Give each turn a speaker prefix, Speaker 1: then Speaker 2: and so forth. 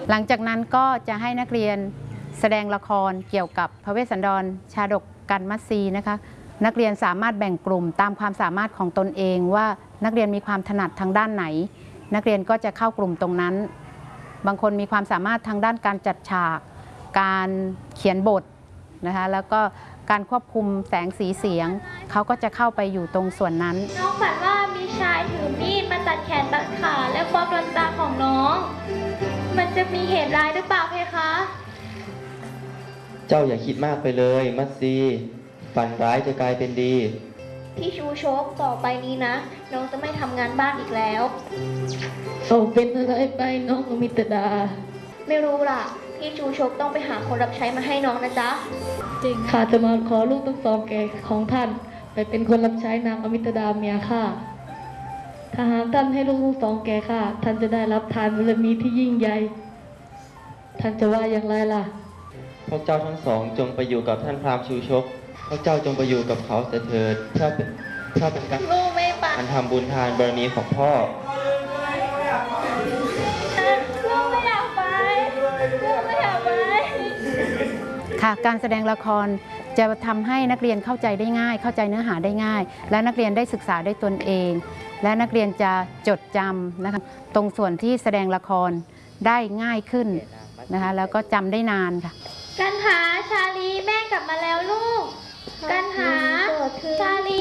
Speaker 1: หลังจากนั้นก็จะให้นักเรียนแสดงละครเกี่ยวกับพระเวสสันดรชาดกกันมัสสีนะคะนักเรียนสามารถแบ่งกลุ่มตามความสามารถของตนเองว่านักเรียนมีความถนัดทางด้านไหนนักเรียนก็จะเข้ากลุ่มตรงนั้นบางคนมีความสามารถทางด้านการจัดฉากการเขียนบทนะคะแล้วก็การควบคุมแสงสีเสียงเขาก็จะเข้าไปอยู่ตรงส่วนนั้น
Speaker 2: น้องฝันว่ามีชายถือมีดมาตัดแขนตัดขาและควักดวงตาของน้องมันจะมีเหตุร้ายหรือเปล่าเพคะ
Speaker 3: เจ้าอย่าคิดมากไปเลยมัตซีฝันร้ายจะกลายเป็นดี
Speaker 2: พี่ชูชกต่อไปนี้นะน้องจะไม่ทำงานบ้านอีกแล้ว
Speaker 4: เป็นอะไรไปน้องอมิตดา
Speaker 2: ไม่รู้ล่ะพี่ชูชกต้องไปหาคนรับใช้มาให้น้องนะจ๊ะ
Speaker 4: จริงข้าจะมาขอลูกทั้งสองแก่ของท่านไปเป็นคนรับใช้นางอมิตดาเมียข้าถ้าหากท่านให้ลูกทั้งสองแก่ข้าท่านจะได้รับทานบารมีที่ยิ่งใหญ่ท่านจะว่าอย่างไรล่ะ
Speaker 3: พวกเจ้าทั้งสองจงไปอยู่กับท่านพราหมณ์ชูชกพวกเจ้าจงไปอยู่กับเขาเถิดเพื่อเป็นการทำบุญทานบารมีของพ่อ
Speaker 1: ค่ะการแสดงละครจะทำให้นักเรียนเข้าใจได้ง่ายเข้าใจเนื้อหาได้ง่ายและนักเรียนได้ศึกษาได้ตนเองและนักเรียนจะจดจำนะคะตรงส่วนที่แสดงละครได้ง่ายขึ้นนะคะแล้วก็จำได้นานค่ะ
Speaker 2: กันหาชาลีแม่กลับมาแล้วลูกกันหาชาลี